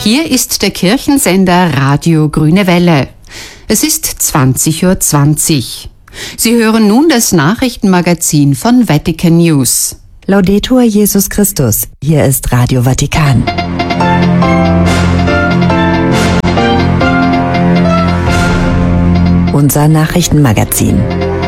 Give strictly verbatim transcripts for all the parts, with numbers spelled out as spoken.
Hier ist der Kirchensender Radio Grüne Welle. Es ist zwanzig Uhr zwanzig. Sie hören nun das Nachrichtenmagazin von Vatican News. Laudetur Jesus Christus. Hier ist Radio Vatikan. Unser Nachrichtenmagazin.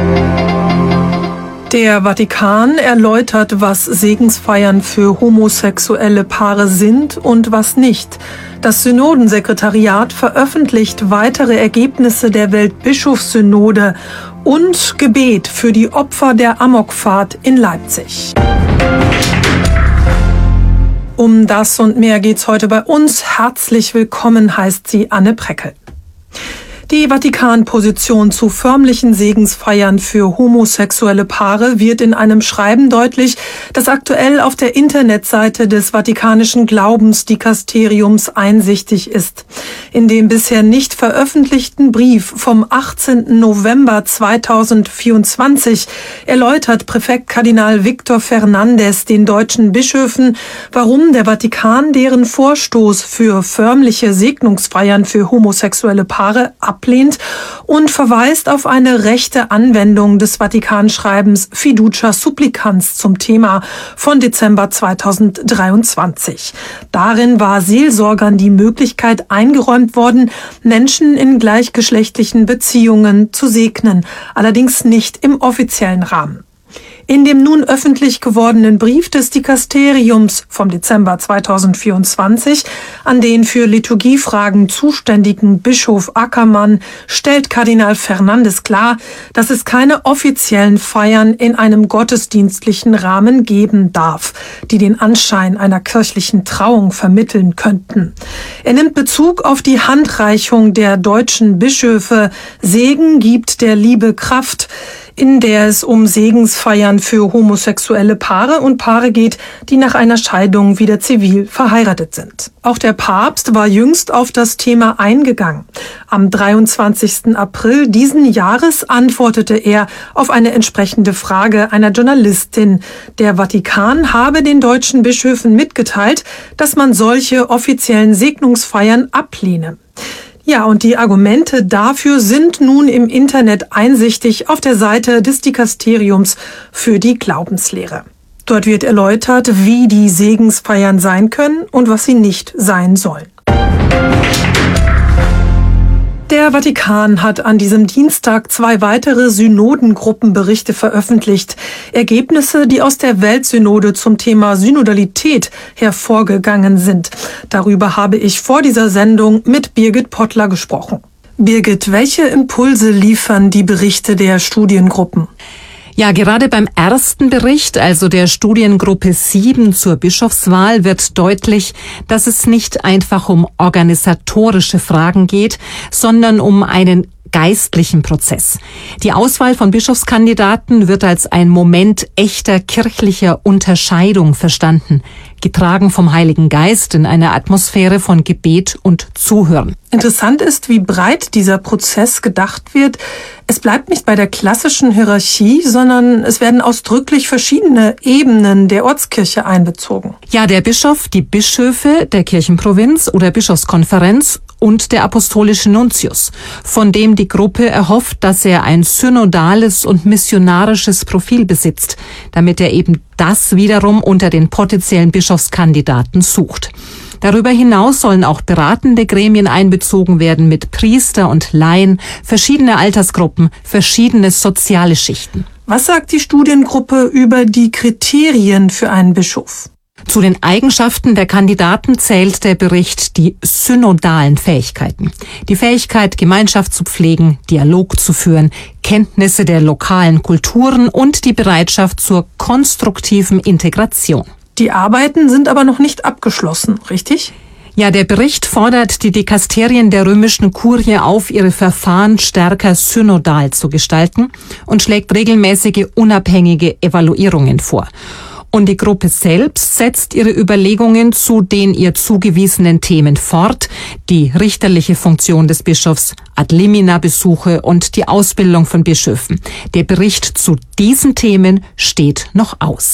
Der Vatikan erläutert, was Segensfeiern für homosexuelle Paare sind und was nicht. Das Synodensekretariat veröffentlicht weitere Ergebnisse der Weltbischofssynode und Gebet für die Opfer der Amokfahrt in Leipzig. Um das und mehr geht's heute bei uns. Herzlich willkommen, heißt sie Anne Preckel. Die Vatikan-Position zu förmlichen Segensfeiern für homosexuelle Paare wird in einem Schreiben deutlich, das aktuell auf der Internetseite des Vatikanischen Glaubensdikasteriums einsichtig ist. In dem bisher nicht veröffentlichten Brief vom achtzehnten November zweitausendvierundzwanzig erläutert Präfekt Kardinal Victor Fernandez den deutschen Bischöfen, warum der Vatikan deren Vorstoß für förmliche Segnungsfeiern für homosexuelle Paare ablehnt und verweist auf eine rechte Anwendung des Vatikanschreibens Fiducia Supplicans zum Thema von Dezember zweitausenddreiundzwanzig. Darin war Seelsorgern die Möglichkeit eingeräumt worden, Menschen in gleichgeschlechtlichen Beziehungen zu segnen, allerdings nicht im offiziellen Rahmen. In dem nun öffentlich gewordenen Brief des Dikasteriums vom Dezember zweitausendvierundzwanzig an den für Liturgiefragen zuständigen Bischof Ackermann stellt Kardinal Fernandez klar, dass es keine offiziellen Feiern in einem gottesdienstlichen Rahmen geben darf, die den Anschein einer kirchlichen Trauung vermitteln könnten. Er nimmt Bezug auf die Handreichung der deutschen Bischöfe Segen gibt der Liebe Kraft, in der es um Segensfeiern für homosexuelle Paare und Paare geht, die nach einer Scheidung wieder zivil verheiratet sind. Auch der Papst war jüngst auf das Thema eingegangen. Am dreiundzwanzigsten April diesen Jahres antwortete er auf eine entsprechende Frage einer Journalistin. Der Vatikan habe den deutschen Bischöfen mitgeteilt, dass man solche offiziellen Segnungsfeiern ablehne. Ja, und die Argumente dafür sind nun im Internet einsichtig auf der Seite des Dikasteriums für die Glaubenslehre. Dort wird erläutert, wie die Segensfeiern sein können und was sie nicht sein sollen. Der Vatikan hat an diesem Dienstag zwei weitere Synodengruppenberichte veröffentlicht. Ergebnisse, die aus der Weltsynode zum Thema Synodalität hervorgegangen sind. Darüber habe ich vor dieser Sendung mit Birgit Pottler gesprochen. Birgit, welche Impulse liefern die Berichte der Studiengruppen? Ja, gerade beim ersten Bericht, also der Studiengruppe sieben zur Bischofswahl, wird deutlich, dass es nicht einfach um organisatorische Fragen geht, sondern um einen geistlichen Prozess. Die Auswahl von Bischofskandidaten wird als ein Moment echter kirchlicher Unterscheidung verstanden, getragen vom Heiligen Geist in einer Atmosphäre von Gebet und Zuhören. Interessant ist, wie breit dieser Prozess gedacht wird. Es bleibt nicht bei der klassischen Hierarchie, sondern es werden ausdrücklich verschiedene Ebenen der Ortskirche einbezogen. Ja, der Bischof, die Bischöfe der Kirchenprovinz oder Bischofskonferenz und der apostolische Nuntius, von dem die Gruppe erhofft, dass er ein synodales und missionarisches Profil besitzt, damit er eben das wiederum unter den potenziellen Bischofskandidaten sucht. Darüber hinaus sollen auch beratende Gremien einbezogen werden mit Priester und Laien, verschiedene Altersgruppen, verschiedene soziale Schichten. Was sagt die Studiengruppe über die Kriterien für einen Bischof? Zu den Eigenschaften der Kandidaten zählt der Bericht die synodalen Fähigkeiten. Die Fähigkeit, Gemeinschaft zu pflegen, Dialog zu führen, Kenntnisse der lokalen Kulturen und die Bereitschaft zur konstruktiven Integration. Die Arbeiten sind aber noch nicht abgeschlossen, richtig? Ja, der Bericht fordert die Dikasterien der römischen Kurie auf, ihre Verfahren stärker synodal zu gestalten und schlägt regelmäßige unabhängige Evaluierungen vor. Und die Gruppe selbst setzt ihre Überlegungen zu den ihr zugewiesenen Themen fort, die richterliche Funktion des Bischofs, Ad-limina-Besuche und die Ausbildung von Bischöfen. Der Bericht zu diesen Themen steht noch aus.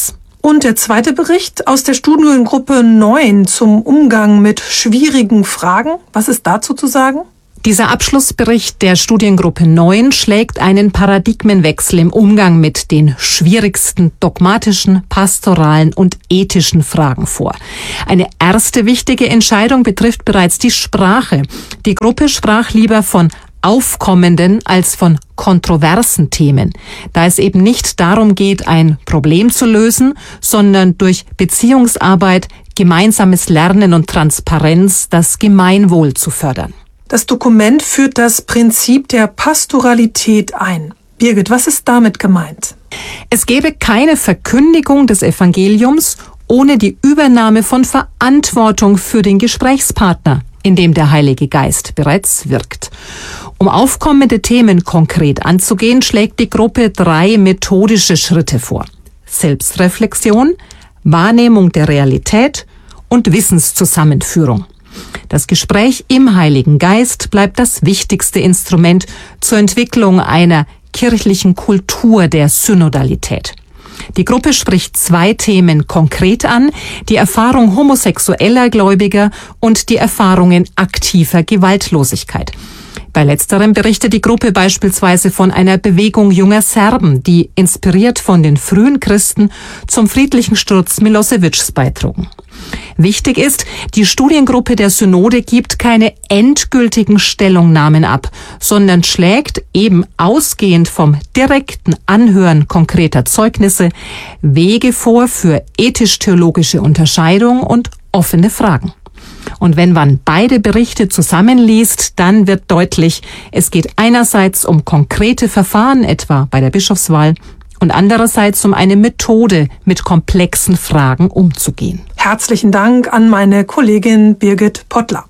Und der zweite Bericht aus der Studiengruppe neun zum Umgang mit schwierigen Fragen. Was ist dazu zu sagen? Dieser Abschlussbericht der Studiengruppe neun schlägt einen Paradigmenwechsel im Umgang mit den schwierigsten dogmatischen, pastoralen und ethischen Fragen vor. Eine erste wichtige Entscheidung betrifft bereits die Sprache. Die Gruppe sprach lieber von aufkommenden als von kontroversen Themen, da es eben nicht darum geht, ein Problem zu lösen, sondern durch Beziehungsarbeit, gemeinsames Lernen und Transparenz das Gemeinwohl zu fördern. Das Dokument führt das Prinzip der Pastoralität ein. Birgit, was ist damit gemeint? Es gäbe keine Verkündigung des Evangeliums ohne die Übernahme von Verantwortung für den Gesprächspartner, in dem der Heilige Geist bereits wirkt. Um aufkommende Themen konkret anzugehen, schlägt die Gruppe drei methodische Schritte vor. Selbstreflexion, Wahrnehmung der Realität und Wissenszusammenführung. Das Gespräch im Heiligen Geist bleibt das wichtigste Instrument zur Entwicklung einer kirchlichen Kultur der Synodalität. Die Gruppe spricht zwei Themen konkret an: die Erfahrung homosexueller Gläubiger und die Erfahrungen aktiver Gewaltlosigkeit. Bei letzterem berichtet die Gruppe beispielsweise von einer Bewegung junger Serben, die inspiriert von den frühen Christen zum friedlichen Sturz Milosevic's beitrugen. Wichtig ist, die Studiengruppe der Synode gibt keine endgültigen Stellungnahmen ab, sondern schlägt eben ausgehend vom direkten Anhören konkreter Zeugnisse Wege vor für ethisch-theologische Unterscheidung und offene Fragen. Und wenn man beide Berichte zusammenliest, dann wird deutlich, es geht einerseits um konkrete Verfahren, etwa bei der Bischofswahl, und andererseits um eine Methode, mit komplexen Fragen umzugehen. Herzlichen Dank an meine Kollegin Birgit Pottler.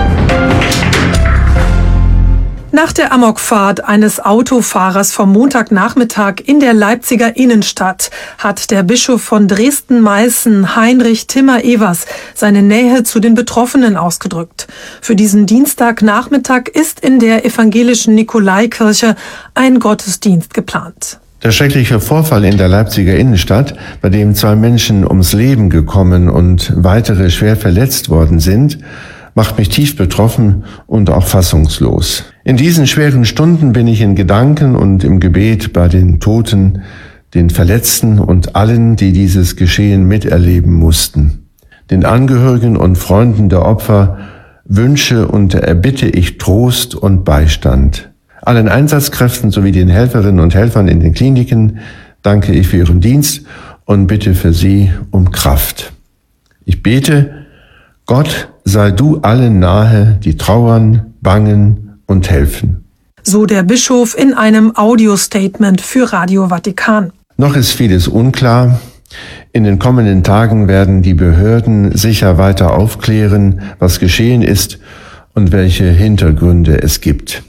Nach der Amokfahrt eines Autofahrers vom Montagnachmittag in der Leipziger Innenstadt hat der Bischof von Dresden-Meißen, Heinrich Timmer-Evers, seine Nähe zu den Betroffenen ausgedrückt. Für diesen Dienstagnachmittag ist in der evangelischen Nikolaikirche ein Gottesdienst geplant. Der schreckliche Vorfall in der Leipziger Innenstadt, bei dem zwei Menschen ums Leben gekommen und weitere schwer verletzt worden sind, macht mich tief betroffen und auch fassungslos. In diesen schweren Stunden bin ich in Gedanken und im Gebet bei den Toten, den Verletzten und allen, die dieses Geschehen miterleben mussten. Den Angehörigen und Freunden der Opfer wünsche und erbitte ich Trost und Beistand. Allen Einsatzkräften sowie den Helferinnen und Helfern in den Kliniken danke ich für ihren Dienst und bitte für sie um Kraft. Ich bete, Gott, sei du allen nahe, die trauern, bangen und helfen. So der Bischof in einem Audiostatement für Radio Vatikan. Noch ist vieles unklar. In den kommenden Tagen werden die Behörden sicher weiter aufklären, was geschehen ist und welche Hintergründe es gibt.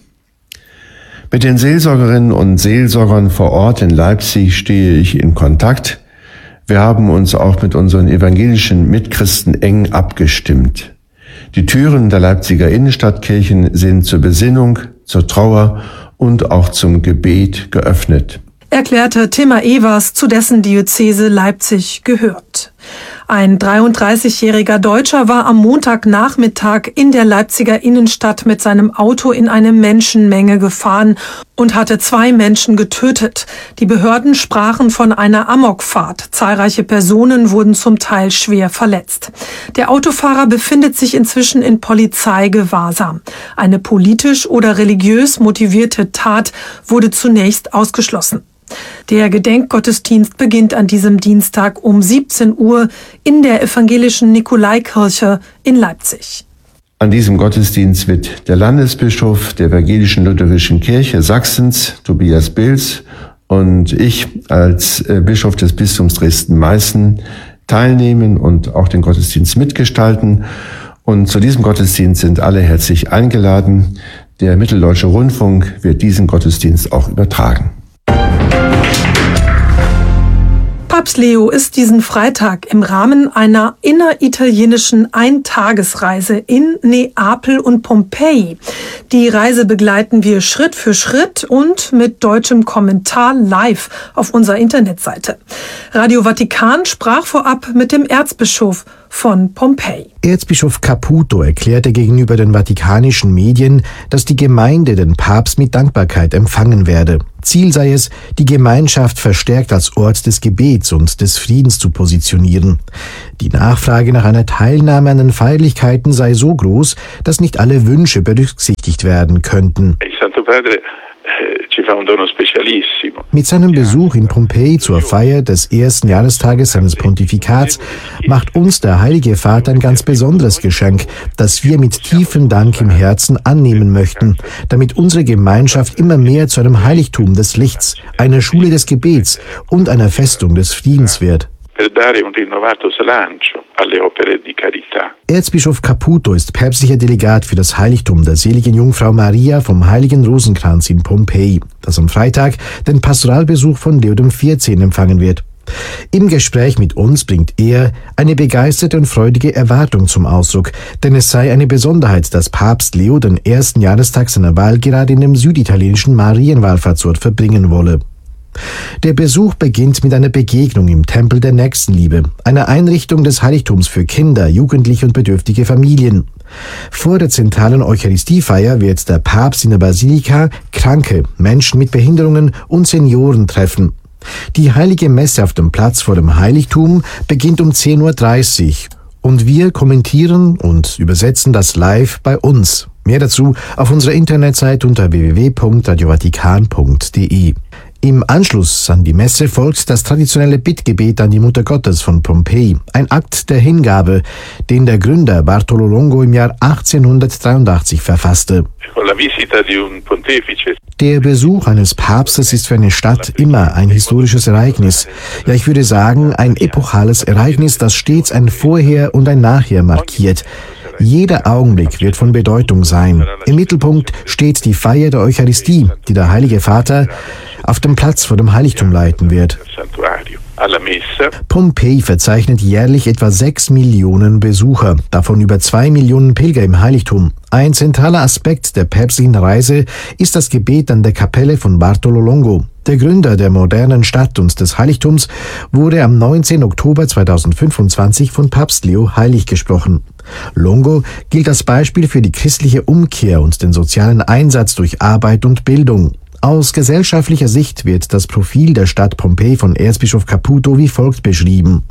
Mit den Seelsorgerinnen und Seelsorgern vor Ort in Leipzig stehe ich in Kontakt. Wir haben uns auch mit unseren evangelischen Mitchristen eng abgestimmt. Die Türen der Leipziger Innenstadtkirchen sind zur Besinnung, zur Trauer und auch zum Gebet geöffnet, erklärte Timmer-Evers, zu dessen Diözese Leipzig gehört. Ein dreiunddreißigjähriger Deutscher war am Montagnachmittag in der Leipziger Innenstadt mit seinem Auto in eine Menschenmenge gefahren und hatte zwei Menschen getötet. Die Behörden sprachen von einer Amokfahrt. Zahlreiche Personen wurden zum Teil schwer verletzt. Der Autofahrer befindet sich inzwischen in Polizeigewahrsam. Eine politisch oder religiös motivierte Tat wurde zunächst ausgeschlossen. Der Gedenkgottesdienst beginnt an diesem Dienstag um siebzehn Uhr in der evangelischen Nikolaikirche in Leipzig. An diesem Gottesdienst wird der Landesbischof der evangelischen lutherischen Kirche Sachsens, Tobias Bilz, und ich als Bischof des Bistums Dresden-Meißen teilnehmen und auch den Gottesdienst mitgestalten. Und zu diesem Gottesdienst sind alle herzlich eingeladen. Der Mitteldeutsche Rundfunk wird diesen Gottesdienst auch übertragen. Papst Leo ist diesen Freitag im Rahmen einer inneritalienischen Eintagesreise in Neapel und Pompeji. Die Reise begleiten wir Schritt für Schritt und mit deutschem Kommentar live auf unserer Internetseite. Radio Vatikan sprach vorab mit dem Erzbischof von Pompeji. Erzbischof Caputo erklärte gegenüber den vatikanischen Medien, dass die Gemeinde den Papst mit Dankbarkeit empfangen werde. Ziel sei es, die Gemeinschaft verstärkt als Ort des Gebets und des Friedens zu positionieren. Die Nachfrage nach einer Teilnahme an den Feierlichkeiten sei so groß, dass nicht alle Wünsche berücksichtigt werden könnten. Mit seinem Besuch in Pompeji zur Feier des ersten Jahrestages seines Pontifikats macht uns der Heilige Vater ein ganz besonderes Geschenk, das wir mit tiefem Dank im Herzen annehmen möchten, damit unsere Gemeinschaft immer mehr zu einem Heiligtum des Lichts, einer Schule des Gebets und einer Festung des Friedens wird. Erzbischof Caputo ist päpstlicher Delegat für das Heiligtum der seligen Jungfrau Maria vom Heiligen Rosenkranz in Pompeji, das am Freitag den Pastoralbesuch von Leo der vierzehnten. empfangen wird. Im Gespräch mit uns bringt er eine begeisterte und freudige Erwartung zum Ausdruck, denn es sei eine Besonderheit, dass Papst Leo den ersten Jahrestag seiner Wahl gerade in dem süditalienischen Marienwallfahrtsort verbringen wolle. Der Besuch beginnt mit einer Begegnung im Tempel der Nächstenliebe, einer Einrichtung des Heiligtums für Kinder, Jugendliche und bedürftige Familien. Vor der zentralen Eucharistiefeier wird der Papst in der Basilika Kranke, Menschen mit Behinderungen und Senioren treffen. Die heilige Messe auf dem Platz vor dem Heiligtum beginnt um zehn Uhr dreißig und wir kommentieren und übersetzen das live bei uns. Mehr dazu auf unserer Internetseite unter w w w punkt radio vatikan punkt d e. Im Anschluss an die Messe folgt das traditionelle Bittgebet an die Mutter Gottes von Pompeji, ein Akt der Hingabe, den der Gründer Bartolo Longo im Jahr achtzehnhundertdreiundachtzig verfasste. Der Besuch eines Papstes ist für eine Stadt immer ein historisches Ereignis. Ja, ich würde sagen, ein epochales Ereignis, das stets ein Vorher und ein Nachher markiert. Jeder Augenblick wird von Bedeutung sein. Im Mittelpunkt steht die Feier der Eucharistie, die der Heilige Vater auf dem Platz vor dem Heiligtum leiten wird. Pompeji verzeichnet jährlich etwa sechs Millionen Besucher, davon über zwei Millionen Pilger im Heiligtum. Ein zentraler Aspekt der päpstlichen Reise ist das Gebet an der Kapelle von Bartolo Longo. Der Gründer der modernen Stadt und des Heiligtums wurde am neunzehnten Oktober zweitausendfünfundzwanzig von Papst Leo heilig gesprochen. Longo gilt als Beispiel für die christliche Umkehr und den sozialen Einsatz durch Arbeit und Bildung. Aus gesellschaftlicher Sicht wird das Profil der Stadt Pompeji von Erzbischof Caputo wie folgt beschrieben.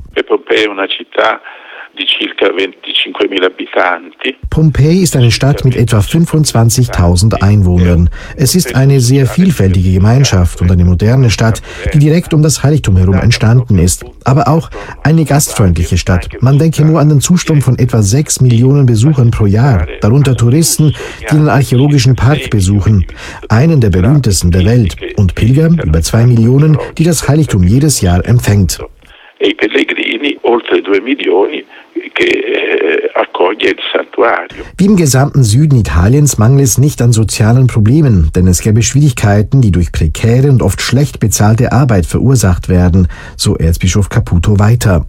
Pompeji ist eine Stadt mit etwa fünfundzwanzigtausend Einwohnern. Es ist eine sehr vielfältige Gemeinschaft und eine moderne Stadt, die direkt um das Heiligtum herum entstanden ist. Aber auch eine gastfreundliche Stadt. Man denke nur an den Zustrom von etwa sechs Millionen Besuchern pro Jahr, darunter Touristen, die den archäologischen Park besuchen, einen der berühmtesten der Welt, und Pilger, über zwei Millionen, die das Heiligtum jedes Jahr empfängt. Wie im gesamten Süden Italiens mangelt es nicht an sozialen Problemen, denn es gäbe Schwierigkeiten, die durch prekäre und oft schlecht bezahlte Arbeit verursacht werden, so Erzbischof Caputo weiter.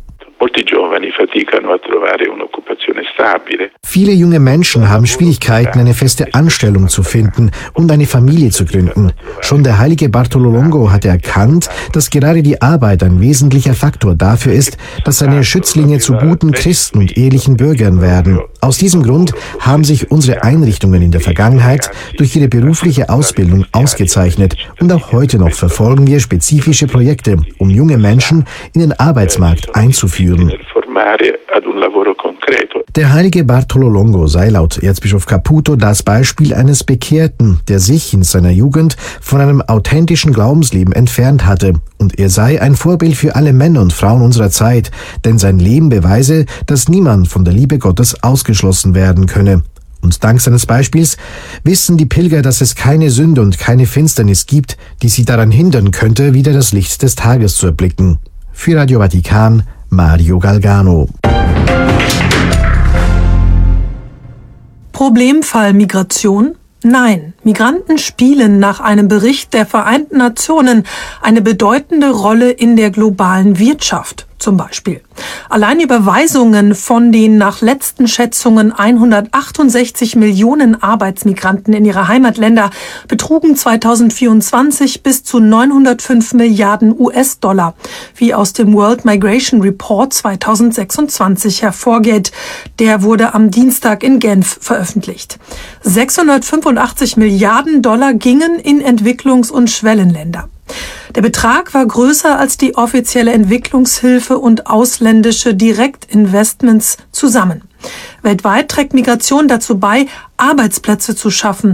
Viele junge Menschen haben Schwierigkeiten, eine feste Anstellung zu finden und eine Familie zu gründen. Schon der heilige Bartolo Longo hatte erkannt, dass gerade die Arbeit ein wesentlicher Faktor dafür ist, dass seine Schützlinge zu guten Christen und ehrlichen Bürgern werden. Aus diesem Grund haben sich unsere Einrichtungen in der Vergangenheit durch ihre berufliche Ausbildung ausgezeichnet und auch heute noch verfolgen wir spezifische Projekte, um junge Menschen in den Arbeitsmarkt einzuführen. Der heilige Bartolo Longo sei laut Erzbischof Caputo das Beispiel eines Bekehrten, der sich in seiner Jugend von einem authentischen Glaubensleben entfernt hatte. Und er sei ein Vorbild für alle Männer und Frauen unserer Zeit, denn sein Leben beweise, dass niemand von der Liebe Gottes ausgeschlossen werden könne. Und dank seines Beispiels wissen die Pilger, dass es keine Sünde und keine Finsternis gibt, die sie daran hindern könnte, wieder das Licht des Tages zu erblicken. Für Radio Vatikan, Mario Galgano. Problemfall Migration? Nein, Migranten spielen nach einem Bericht der Vereinten Nationen eine bedeutende Rolle in der globalen Wirtschaft. Zum Beispiel. Allein Überweisungen von den nach letzten Schätzungen hundertachtundsechzig Millionen Arbeitsmigranten in ihre Heimatländer betrugen zweitausendvierundzwanzig bis zu neunhundertfünf Milliarden U S-Dollar, wie aus dem World Migration Report zweitausendsechsundzwanzig hervorgeht. Der wurde am Dienstag in Genf veröffentlicht. sechshundertfünfundachtzig Milliarden Dollar gingen in Entwicklungs- und Schwellenländer. Der Betrag war größer als die offizielle Entwicklungshilfe und ausländische Direktinvestments zusammen. Weltweit trägt Migration dazu bei, Arbeitsplätze zu schaffen